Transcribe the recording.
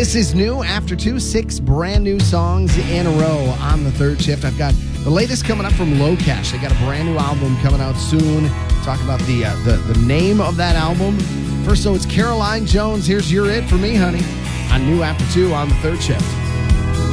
This is new after 6 brand new songs in a row on the third shift. I've got the latest coming up from Low Cash. They got a brand new album coming out soon. Talk about the name of that album. First, so it's Caroline Jones. Here's You're It for Me, Honey, on New After 2 on the third shift.